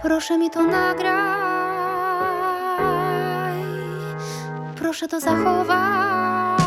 Proszę mi to nagraj, proszę to zachowaj.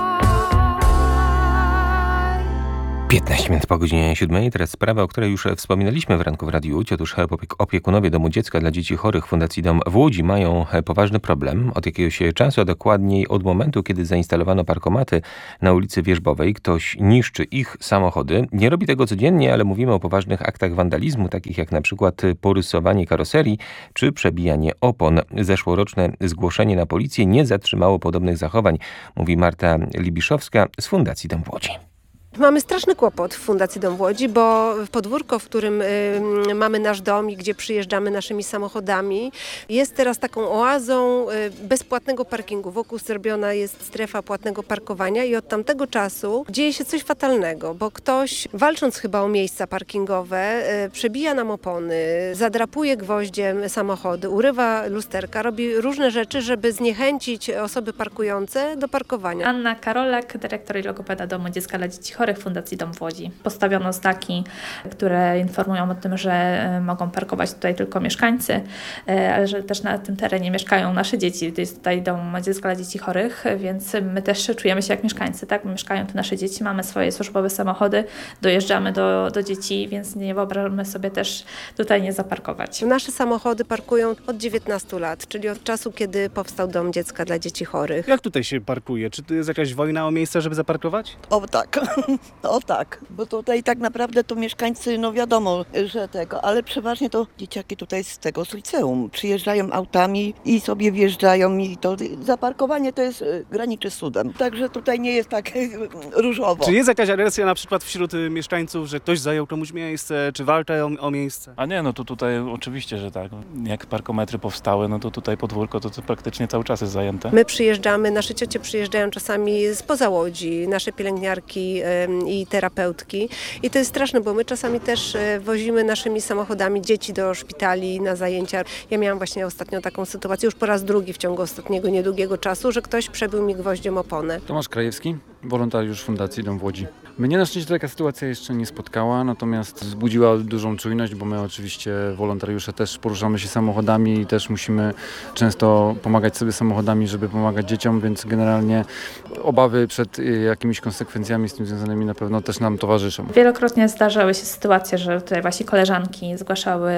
15 minut po godzinie 7. Teraz sprawa, o której już wspominaliśmy w ranku w Radiu Łódź. Otóż opiekunowie Domu Dziecka dla Dzieci Chorych Fundacji Dom w Łodzi mają poważny problem. Od jakiegoś czasu, a dokładniej od momentu, kiedy zainstalowano parkomaty na ulicy Wierzbowej, ktoś niszczy ich samochody. Nie robi tego codziennie, ale mówimy o poważnych aktach wandalizmu, takich jak na przykład porysowanie karoserii czy przebijanie opon. Zeszłoroczne zgłoszenie na policję nie zatrzymało podobnych zachowań, mówi Marta Libiszowska z Fundacji Dom w Łodzi. Mamy straszny kłopot w Fundacji Dom w Łodzi, bo podwórko, w którym mamy nasz dom i gdzie przyjeżdżamy naszymi samochodami, jest teraz taką oazą bezpłatnego parkingu. Wokół zrobiona jest strefa płatnego parkowania i od tamtego czasu dzieje się coś fatalnego, bo ktoś, walcząc chyba o miejsca parkingowe, przebija nam opony, zadrapuje gwoździem samochody, urywa lusterka, robi różne rzeczy, żeby zniechęcić osoby parkujące do parkowania. Anna Karolak, dyrektor i logopeda Domu Dziecka dla Dzieci Chorych Fundacji Dom w Łodzi. Postawiono znaki, które informują o tym, że mogą parkować tutaj tylko mieszkańcy, ale że też na tym terenie mieszkają nasze dzieci. To jest tutaj Dom Dziecka dla Dzieci Chorych, więc my też czujemy się jak mieszkańcy, tak? Mieszkają tu nasze dzieci, mamy swoje służbowe samochody, dojeżdżamy do dzieci, więc nie wyobrażamy sobie też tutaj nie zaparkować. Nasze samochody parkują od 19 lat, czyli od czasu, kiedy powstał Dom Dziecka dla Dzieci Chorych. Jak tutaj się parkuje? Czy tu jest jakaś wojna o miejsce, żeby zaparkować? O tak, o tak, bo tutaj tak naprawdę to mieszkańcy, no wiadomo, że tego, ale przeważnie to dzieciaki tutaj z liceum przyjeżdżają autami i sobie wjeżdżają i to zaparkowanie to jest graniczy z cudem. Także tutaj nie jest tak różowo. Czy jest jakaś agresja na przykład wśród mieszkańców, że ktoś zajął komuś miejsce, czy walczą o miejsce? A nie, no to tutaj oczywiście, że tak. Jak parkometry powstały, no to tutaj podwórko to praktycznie cały czas jest zajęte. My przyjeżdżamy, nasze ciocie przyjeżdżają czasami spoza Łodzi, nasze pielęgniarki i terapeutki. I to jest straszne, bo my czasami też wozimy naszymi samochodami dzieci do szpitali na zajęcia. Ja miałam właśnie ostatnio taką sytuację, już po raz drugi w ciągu ostatniego niedługiego czasu, że ktoś przebył mi gwoździem oponę. Tomasz Krajewski, wolontariusz Fundacji Dom w Łodzi. Mnie na szczęście taka sytuacja jeszcze nie spotkała, natomiast wzbudziła dużą czujność, bo my oczywiście wolontariusze też poruszamy się samochodami i też musimy często pomagać sobie samochodami, żeby pomagać dzieciom, więc generalnie obawy przed jakimiś konsekwencjami z tym związanymi na pewno też nam towarzyszą. Wielokrotnie zdarzały się sytuacje, że tutaj właśnie koleżanki zgłaszały,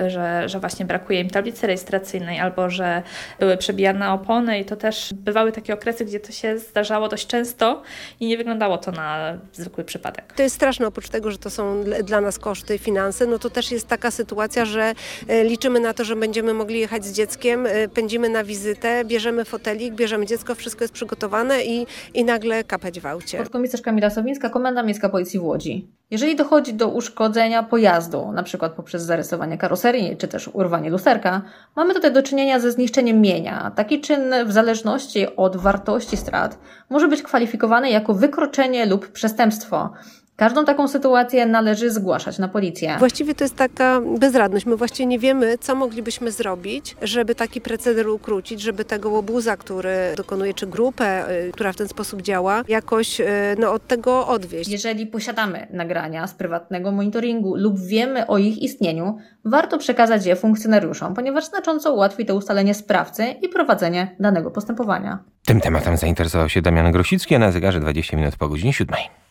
że właśnie brakuje im tablicy rejestracyjnej albo że były przebijane opony i to też bywały takie okresy, gdzie to się zdarzało dość często i nie wyglądało to na zwykły przypadek. To jest straszne, oprócz tego, że to są dla nas koszty, finanse, no to też jest taka sytuacja, że liczymy na to, że będziemy mogli jechać z dzieckiem, pędzimy na wizytę, bierzemy fotelik, bierzemy dziecko, wszystko jest przygotowane i nagle kapeć w aucie. Podkomisarz Kamila Sowińska, Komenda Miejska Policji w Łodzi. Jeżeli dochodzi do uszkodzenia pojazdu, na przykład poprzez zarysowanie karoserii czy też urwanie lusterka, mamy tutaj do czynienia ze zniszczeniem mienia. Taki czyn w zależności od wartości strat może być kwalifikowany jako wykroczenie lub przestępstwo. Każdą taką sytuację należy zgłaszać na policję. Właściwie to jest taka bezradność. My właściwie nie wiemy, co moglibyśmy zrobić, żeby taki proceder ukrócić, żeby tego łobuza, który dokonuje, czy grupę, która w ten sposób działa, jakoś od tego odwieźć. Jeżeli posiadamy nagrania z prywatnego monitoringu lub wiemy o ich istnieniu, warto przekazać je funkcjonariuszom, ponieważ znacząco ułatwi to ustalenie sprawcy i prowadzenie danego postępowania. Tym tematem zainteresował się Damian Grosicki, a na zegarze 20 minut po godzinie 7.